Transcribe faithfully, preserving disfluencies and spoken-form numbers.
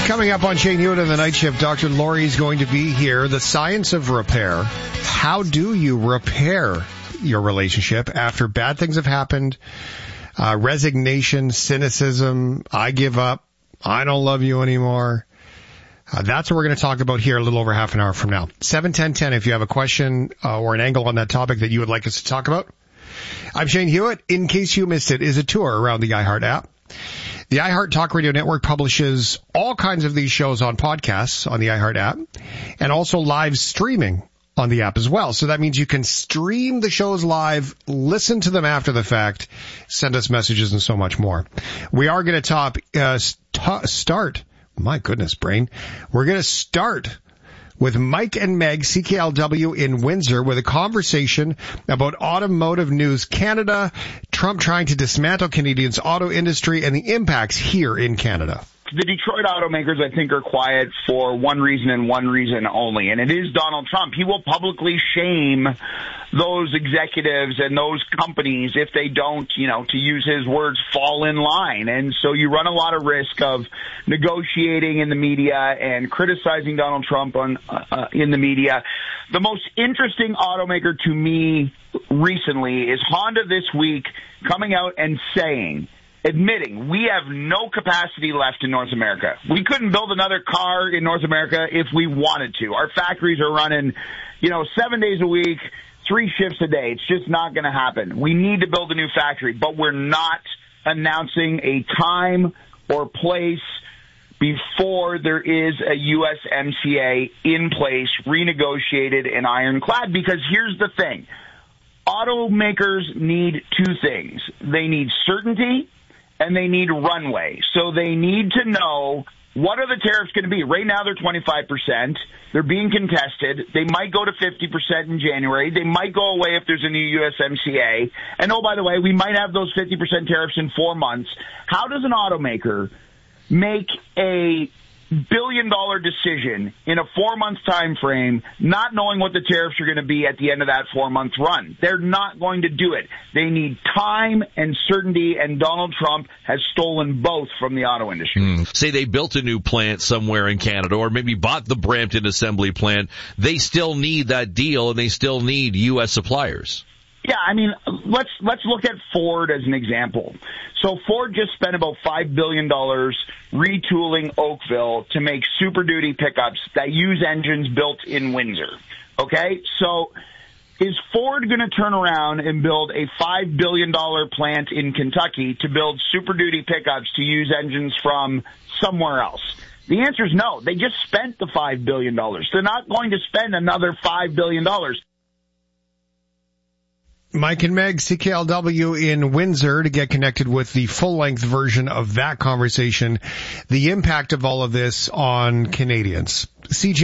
Coming up on Shane Hewitt in the Night Shift, Doctor Lori is going to be here. The science of repair. How do you repair your relationship after bad things have happened? Uh, resignation, cynicism, I give up, I don't love you anymore. Uh, that's what we're going to talk about here a little over half an hour from now. seven ten ten if you have a question uh, or an angle on that topic that you would like us to talk about. I'm Shane Hewitt. In case you missed it, is a tour around the iHeart app. The iHeart Talk Radio Network publishes all kinds of these shows on podcasts on the iHeart app and also live streaming on the app as well. So that means you can stream the shows live, listen to them after the fact, send us messages and so much more. We are going to top, uh, st- start, my goodness, brain. We're going to start with Mike and Meg, C K L W in Windsor, with a conversation about Automotive News Canada, Trump trying to dismantle Canadians' auto industry, and the impacts here in Canada. The Detroit automakers, I think, are quiet for one reason and one reason only, and it is Donald Trump. He will publicly shame those executives and those companies if they don't, you know, to use his words, fall in line. And so you run a lot of risk of negotiating in the media and criticizing Donald Trump on uh, in the media. The most interesting automaker to me recently is Honda this week coming out and saying, admitting we have no capacity left in North America. We couldn't build another car in North America if we wanted to. Our factories are running, you know, seven days a week, three shifts a day. It's just not going to happen. We need to build a new factory, but we're not announcing a time or place before there is a U S M C A in place, renegotiated and ironclad, because here's the thing. Automakers need two things. They need certainty and they need runway. So they need to know, what are the tariffs going to be? Right now they're twenty-five percent. They're being contested. They might go to fifty percent in January. They might go away if there's a new U S M C A. And oh, by the way, we might have those fifty percent tariffs in four months. How does an automaker make a billion dollar decision in a four month time frame, not knowing what the tariffs are going to be at the end of that four month run? They're not going to do it. They need time and certainty, and Donald Trump has stolen both from the auto industry. Mm. Say they built a new plant somewhere in Canada, or maybe bought the Brampton assembly plant. They still need that deal, and they still need U S suppliers. Yeah, I mean, let's let's look at Ford as an example. So Ford just spent about five billion dollars retooling Oakville to make Super Duty pickups that use engines built in Windsor. Okay? So is Ford going to turn around and build a five billion dollars plant in Kentucky to build Super Duty pickups to use engines from somewhere else? The answer is no. They just spent the five billion dollars. They're not going to spend another five billion dollars. Mike and Meg, C K L W in Windsor, to get connected with the full-length version of that conversation, the impact of all of this on Canadians. C J